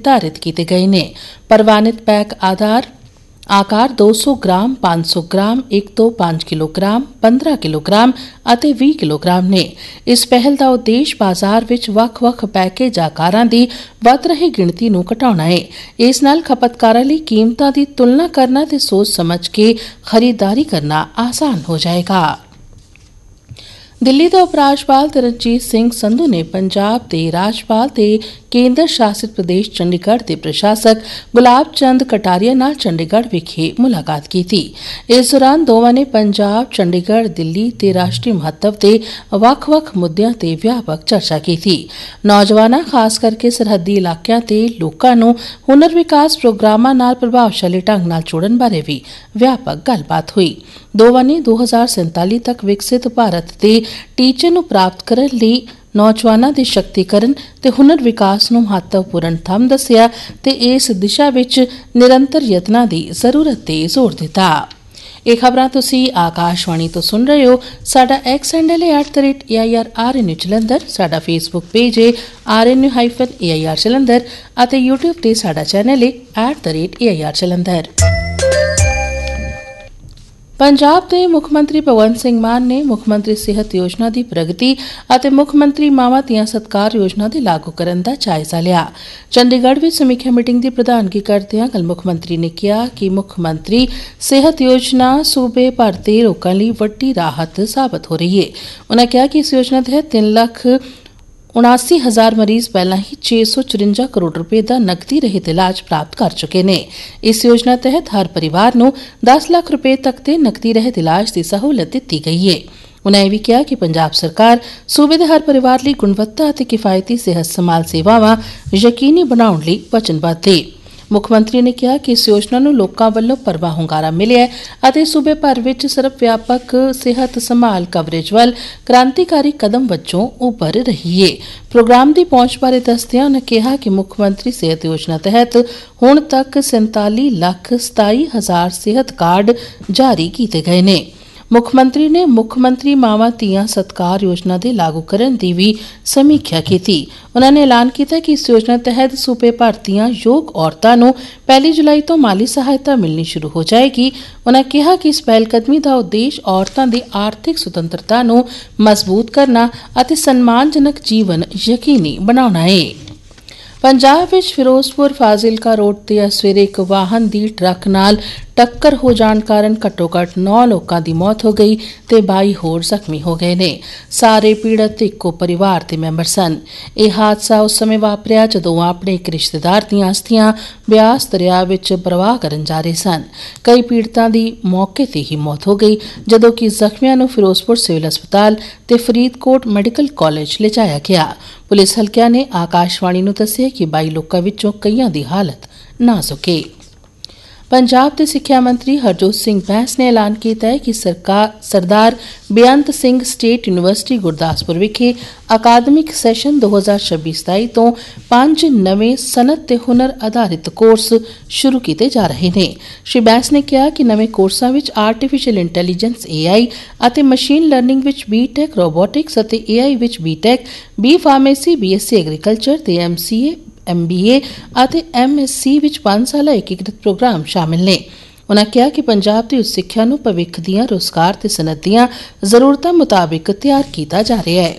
निर्धारित किए गए ने। प्रवानित पैक आकार 200 ग्राम, 500 ग्राम, 1 ਤੋਂ 5 किलोग्राम, 15 किलोग्राम ਅਤੇ 20 किलोग्राम ਨੇ। ਇਸ ਪਹਿਲ ਦਾ ਉਦੇਸ਼ ਬਾਜ਼ਾਰ ਵਿੱਚ ਵੱਖ-ਵੱਖ ਪੈਕੇਜ ਆਕਾਰਾਂ ਦੀ ਵੱਧ ਰਹੀ ਗਿਣਤੀ ਨੂੰ ਘਟਾਉਣਾ ਹੈ। ਇਸ ਨਾਲ ਖਪਤਕਾਰਾਂ ਲਈ ਕੀਮਤਾਂ ਦੀ ਤੁਲਨਾ ਕਰਨਾ ਤੇ ਸੋਚ ਸਮਝ ਕੇ ਖਰੀਦਦਾਰੀ ਕਰਨਾ ਆਸਾਨ ਹੋ ਜਾਏਗਾ। दिल्ली के उपराज्यपाल तरनजीत सिंह संधू ने पंजाब के राज्यपाल ते केंद्र शासित प्रदेश चंडीगढ़ के प्रशासक गुलाब चंद कटारिया नाल चंडीगढ़ विखे मुलाकात की थी। इस दौरान दोवां ने पंजाब, चंडीगढ़, दिल्ली ते राष्ट्रीय महत्व के ਵੱਖ-ਵੱਖ मुद्दों ते व्यापक चर्चा की थी। नौजवानों खास करके सरहदी इलाकों के लोगों को हुनर विकास प्रोग्रामां नाल प्रभावशाली ढंग नाल जोड़न बारे भी व्यापक गलबात हुई। दोवां ने 2047 तक विकसित भारत के टीचे ਨੂੰ ਪ੍ਰਾਪਤ ਕਰਨ ਲਈ ਨੌਜਵਾਨਾਂ ਦੇ ਸ਼ਕਤੀਕਰਨ ਤੇ ਹੁਨਰ ਵਿਕਾਸ ਨੂੰ ਮਹੱਤਵਪੂਰਨ ਥੰਮ ਦੱਸਿਆ ਤੇ ਇਸ ਦਿਸ਼ਾ ਵਿੱਚ ਨਿਰੰਤਰ ਯਤਨਾਂ ਦੀ ਜ਼ਰੂਰਤ ਤੇ ਜ਼ੋਰ ਦਿੱਤਾ। ਇਹ ਖਬਰਾਂ ਤੁਸੀਂ ਆਕਾਸ਼ਵਾਣੀ ਤੋਂ ਸੁਣ ਰਹੇ ਹੋ। ਸਾਡਾ ਐਕਸ ਹੈਂਡਲ ਹੈ @AIRRNU ਜਲੰਧਰ, ਸਾਡਾ ਫੇਸਬੁੱਕ ਪੇਜ ਹੈ RNU-AIR ਜਲੰਧਰ ਅਤੇ YouTube ਤੇ ਸਾਡਾ ਚੈਨਲ ਹੈ @AIR ਜਲੰਧਰ। पंजाब के मुख मंत्री भगवंत सिंह मान ने मुख मंत्री सेहत योजना की प्रगति और मुख मंत्री मावां धीआं सत्कार योजना के लागू करने का जायजा लिया। चंडीगढ़ में समीक्षा मीटिंग की प्रधानगी करदे कल मुख मंत्री ने कहा कि मुख मंत्री सेहत योजना सूबे भर के लोगों लिए वड्डी राहत साबित हो रही है। उन्होंने कहा कि इस योजना तहत 3,79,000 मरीज पहला ही 654 करोड़ रुपए का नकदी रहित इलाज प्राप्त कर चुके हैं। इस योजना तहत हर परिवार को 10 लाख रुपए तक के नकदी रहित इलाज की सहूलत दी गई है। उन्होंने भी कहा कि पंजाब सरकार सूबे के हर परिवार लिए गुणवत्ता और किफायती सेहत संभाल सेवावां यकीनी बनाने लई वचनबद्ध है। मुख मंत्री ने कहा कि इस योजना ਨੂੰ ਲੋਕਾਂ ਵੱਲੋਂ ਭਰਵਾਂ ਹੁੰਗਾਰਾ ਮਿਲਿਆ ਹੈ ਅਤੇ ਸੂਬੇ ਭਰ ਵਿੱਚ ਸਰਵ ਵਿਆਪਕ ਸਿਹਤ ਸੰਭਾਲ ਕਵਰੇਜ ਵੱਲ ਕ੍ਰਾਂਤੀਕਾਰੀ ਕਦਮ ਵਜੋਂ ਉੱਭਰ ਰਹੀ ਹੈ। ਪ੍ਰੋਗਰਾਮ ਦੀ ਪਹੁੰਚ ਬਾਰੇ ਦੱਸਦਿਆਂ ਉਨ੍ਹਾਂ ਕਿਹਾ ਕਿ ਮੁੱਖ ਮੰਤਰੀ ਸਿਹਤ ਯੋਜਨਾ ਤਹਿਤ ਹੁਣ ਤੱਕ 47,27,000 ਸਿਹਤ ਕਾਰਡ ਜਾਰੀ ਕੀਤੇ ਗਏ ਨੇ। मुख मंत्री ने मुख मंत्री मावां धीआं सत्कार योजना के लागू करने की भी समीक्षा की थी। उन्होंने ऐलान किया कि इस योजना तहत सूबे भर दीआं योग औरतां नूं 1 जुलाई तो माली सहायता मिलनी शुरू हो जाएगी। उन्होंने कहा कि इस पहलकदमी का उद्देश्य औरतां दी आर्थिक सुतंत्रता नूं मजबूत करना और सम्मानजनक जीवन यकीनी बनाउणा है। पंजाब विच फिरोजपुर फाजिलका रोड ते सवेरे एक वाहन दी ट्रक नाल टक्कर हो जाण कारण घट्टो घट्ट 9 लोगों की मौत हो गई ते 22 होर जख्मी हो गए ने। सारे पीड़त इक्को परिवार के मैंबर सन। यह हादसा उस समय वापरिया जदों अपने एक रिश्तेदार दी अस्थियां ब्यास दरिया विच प्रवाह करन जा रहे सन। कई पीड़तां दी मौके ते ही मौत हो गई जदों कि जख्मियां नूं फिरोजपुर सिविल अस्पताल ते फरीदकोट मैडिकल कॉलेज लिजाया गया। पुलिस हल्कियां ने आकाशवाणी नूं दस्सिया कि 22 लोकां विचों कईयां दी हालत नाजुक है। पंजाब के सिक्ख्या मंत्री हरजोत सिंह बैंस ने ऐलान किया है कि सरदार बेअंत सिंह स्टेट यूनिवर्सिटी गुरदासपुर विखे अकादमिक सैशन 2026-27 तो 5 नवे सनत ते हुनर आधारित कोर्स शुरू किए जा रहे हैं। श्री बैंस ने कहा कि नवे कोर्सां विच आर्टिफिशियल इंटैलीजेंस AI ਅਤੇ मशीन लर्निंग विच BTech रोबोटिक्स ਅਤੇ AI विच BTech, B pharmacy, BSc agriculture ते MCA MBA ਅਤੇ MSc ਵਿੱਚ 5 ਸਾਲਾ ਏਕੀਕ੍ਰਿਤ ਪ੍ਰੋਗਰਾਮ ਸ਼ਾਮਿਲ ਨੇ। ਉਨ੍ਹਾਂ ਕਿਹਾ ਕਿ ਪੰਜਾਬ ਦੀ ਉੱਚ ਸਿੱਖਿਆ ਨੂੰ ਭਵਿੱਖ ਦੀਆਂ ਰੁਜ਼ਗਾਰ ਤੇ ਸਨਅਤ ਦੀਆਂ ਜ਼ਰੂਰਤਾਂ ਮੁਤਾਬਿਕ ਤਿਆਰ ਕੀਤਾ ਜਾ ਰਿਹਾ ਹੈ।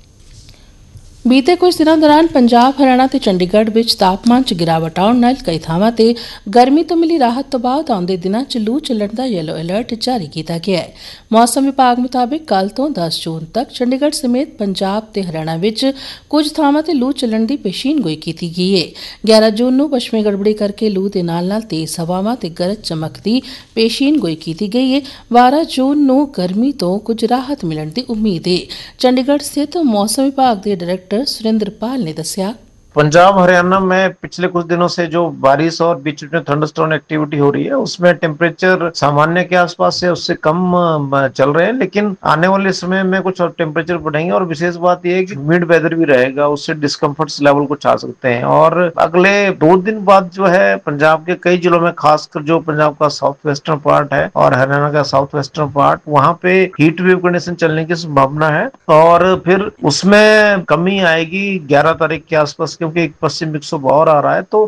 बीते कुछ दिनों दौरान पंजाब, हरियाणा ते चंडीगढ़ विच तापमान च गिरावट आउण नाल कई थावां ते गर्मी तो मिली राहत तो बाद आउंदे दिनां च लू चलण दा येलो अलर्ट जारी किया गया है। मौसम विभाग मुताबिक कल तो 10 जून तक चंडीगढ़ समेत पंजाब ते हरियाणा विच कुछ थावां ते लू चलण दी पेशीनगोई की गई है। 11 जून नूं पश्चिमी गड़बड़ी करके लू दे नाल तेज हवावां ते गरज चमक दी पेशीनगोई की गई है। 12 जून नूं गर्मी तो कुछ राहत मिलण दी उम्मीद है। चंडीगढ़ स्थित मौसम विभाग के डायरेक्टर सुरेंद्रपाल ने दस्सिया पंजाब हरियाणा में पिछले कुछ दिनों से जो बारिश और बीच में थंडरस्टॉर्म एक्टिविटी हो रही है उसमें टेम्परेचर सामान्य के आसपास से उससे कम चल रहे हैं, लेकिन आने वाले समय में कुछ और टेम्परेचर बढ़ेंगे और विशेष बात यह है कि मिड वेदर भी रहेगा, उससे डिस्कम्फर्ट लेवल कुछ आ सकते हैं। और अगले 2 दिन बाद जो है पंजाब के कई जिलों में, खासकर जो पंजाब का साउथ वेस्टर्न पार्ट है और हरियाणा का साउथ वेस्टर्न पार्ट, वहां पे हीट वेव कंडीशन चलने की संभावना है और फिर उसमें कमी आएगी 11 तारीख के आसपास, क्योंकि एक पश्चिम विक्षोभ और आ रहा है। तो